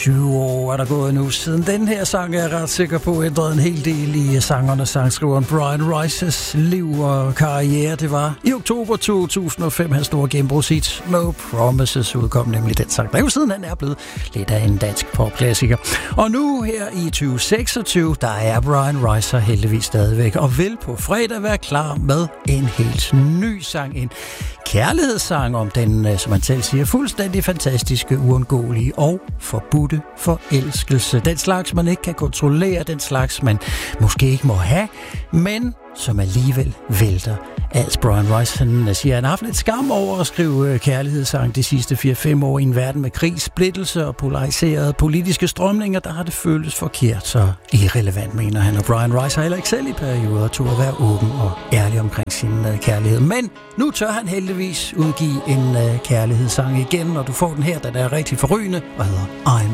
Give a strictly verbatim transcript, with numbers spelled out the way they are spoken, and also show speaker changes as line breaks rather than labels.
tyve år er der gået nu siden den her sang, er jeg ret sikker på, ændrede en hel del i sangerne, sangskriveren Brian Rices liv og karriere. Det var i oktober to tusind og fem, hans store gennembrudshit No Promises udkom nemlig den sang, der jo siden han er blevet lidt af en dansk popklassiker. Og nu her i tyve seksogtyve, der er Brian Rice heldigvis stadigvæk og vil på fredag være klar med en helt ny sang, en kærlighedssang om den, som man selv siger, fuldstændig fantastiske, uundgåelige og forbudte forelskelse. Den slags, man ikke kan kontrollere, den slags, man måske ikke må have, men som alligevel vælter alt. Brian Rice, han siger, han har haft lidt skam over at skrive kærlighedssang de sidste fire fem år i en verden med krig, splittelse og polariserede politiske strømninger, der har det føltes forkert, så irrelevant, mener han. Og Brian Rice har heller ikke selv i perioder tog at være åben og ærlig omkring sin kærlighed. Men nu tør han heldigvis udgive en kærlighedssang igen, og du får den her, der er rigtig forrygende og hedder I'm